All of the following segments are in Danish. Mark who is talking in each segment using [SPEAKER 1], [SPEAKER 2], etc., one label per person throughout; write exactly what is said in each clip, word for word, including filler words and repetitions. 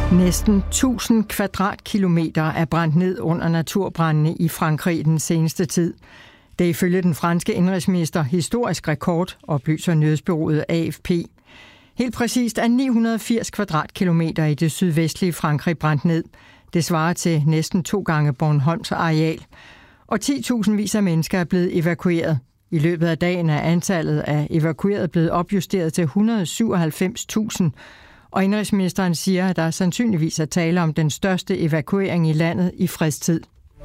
[SPEAKER 1] Næsten tusind kvadratkilometer er brændt ned under naturbrændene i Frankrig den seneste tid. Det er ifølge den franske indrigsminister historisk rekord, oplyser nyhedsbureauet A F P. Helt præcist er ni hundrede og firs kvadratkilometer i det sydvestlige Frankrig brændt ned. Det svarer til næsten to gange Bornholms areal. Og ti tusindvis af mennesker er blevet evakueret. I løbet af dagen er antallet af evakuerede blevet opjusteret til et hundrede og syvoghalvfems tusind. Og indrigsministeren siger, at der sandsynligvis er tale om den største evakuering i landet i fredstid.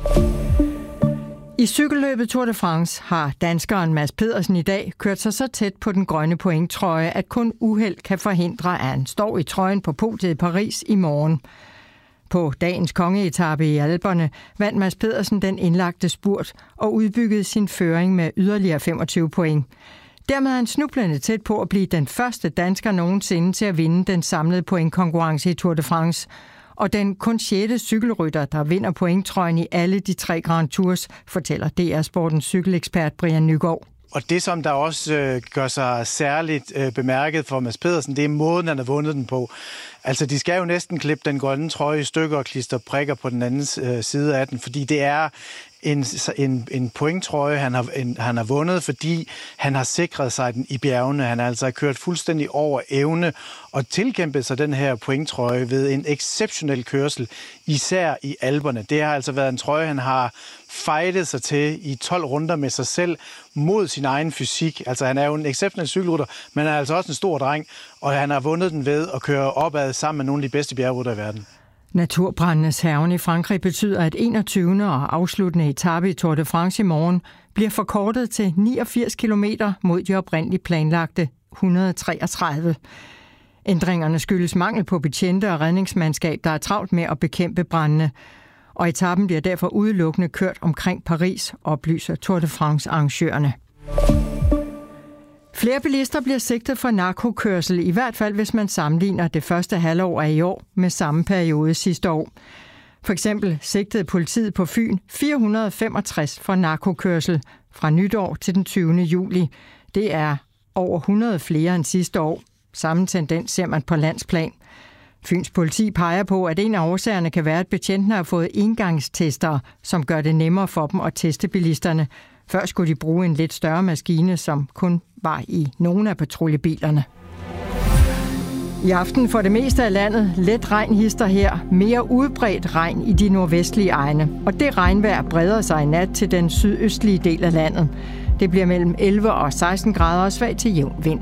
[SPEAKER 1] I cykelløbet Tour de France har danskeren Mads Pedersen i dag kørt sig så tæt på den grønne pointtrøje, at kun uheld kan forhindre, at han står i trøjen på podiet i Paris i morgen. På dagens kongeetape i Alperne vandt Mads Pedersen den indlagte spurt og udbyggede sin føring med yderligere femogtyve point. Dermed er han snublende tæt på at blive den første dansker nogensinde til at vinde den samlede pointkonkurrence i Tour de France. Og den kun sjette cykelrytter, der vinder pointtrøjen i alle de tre Grand Tours, fortæller D R Sportens cykelekspert Brian Nygaard.
[SPEAKER 2] Og det, som der også øh, gør sig særligt øh, bemærket for Mads Pedersen, det er måden, han har vundet den på. Altså, de skal jo næsten klippe den grønne trøje i stykker og klister prikker på den anden øh, side af den, fordi det er en, en, en pointtrøje, han har, en, han har vundet, fordi han har sikret sig den i bjergene. Han har altså kørt fuldstændig over evne og tilkæmpet sig den her pointtrøje ved en exceptionel kørsel, især i Alperne. Det har altså været en trøje, han har fightet sig til i tolv runder med sig selv mod sin egen fysik. Altså, han er jo en exceptionel cykelrytter, men han er altså også en stor dreng, og han har vundet den ved at køre opad sammen med nogle af de bedste bjergrytter i verden.
[SPEAKER 1] Naturbrændenes hærgen i Frankrig betyder, at enogtyvende og afsluttende etape i Tour de France i morgen bliver forkortet til niogfirs kilometer mod de oprindeligt planlagte et hundrede og treogtredive. Ændringerne skyldes mangel på betjente og redningsmandskab, der er travlt med at bekæmpe brændene. Og etappen bliver derfor udelukkende kørt omkring Paris, oplyser Tour de France-arrangørerne. Flere bilister bliver sigtet for narkokørsel, i hvert fald hvis man sammenligner det første halvår af i år med samme periode sidste år. For eksempel sigtede politiet på Fyn fire hundrede og femogtres for narkokørsel fra nytår til den tyvende juli. Det er over hundrede flere end sidste år. Samme tendens ser man på landsplan. Fyns politi peger på, at en af årsagerne kan være, at betjentene har fået engangstestere, som gør det nemmere for dem at teste bilisterne. Før skulle de bruge en lidt større maskine, som kun var i nogle af patruljebilerne. I aften for det meste af landet let regnhister her, mere udbredt regn i de nordvestlige egne. Og det regnvejr breder sig i nat til den sydøstlige del af landet. Det bliver mellem elleve og seksten grader og svag til jævn vind.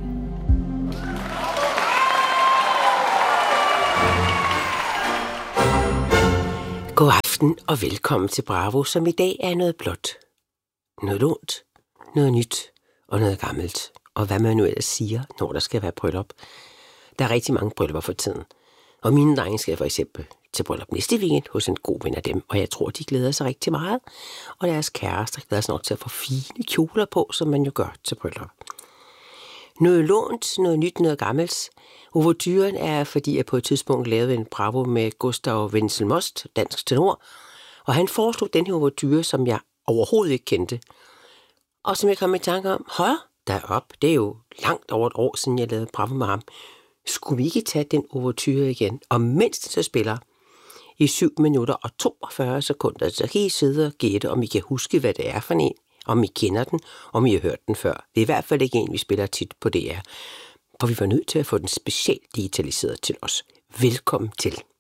[SPEAKER 3] God aften og velkommen til Bravo, som i dag er noget blåt, noget lånt, noget nyt og noget gammelt. Og hvad man nu ellers siger, når der skal være bryllup. Der er rigtig mange bryllupper for tiden. Og mine drenge skal for eksempel til bryllup næste weekend hos en god ven af dem. Og jeg tror, de glæder sig rigtig meget. Og deres kærester glæder sig nok til at få fine kjoler på, som man jo gør til bryllup. Noget lånt, noget nyt, noget gammelt. Ouverturen er, fordi jeg på et tidspunkt lavede en Bravo med Gustav Wenzel Most, dansk tenor. Og han foreslog den her ouverture, som jeg overhovedet ikke kendte. Og som jeg kom i tanke om, højre, derop, det er jo langt over et år siden, jeg lavede Bravo med ham. Skulle vi ikke tage den ouverture igen? Og mens det så spiller i syv minutter og toogfyrre sekunder, så kan I sidde og gætte, om I kan huske, hvad det er for en, om I kender den, om I har hørt den før. Det er i hvert fald ikke en, vi spiller tit på D R. For vi var nødt til at få den specielt digitaliseret til os. Velkommen til.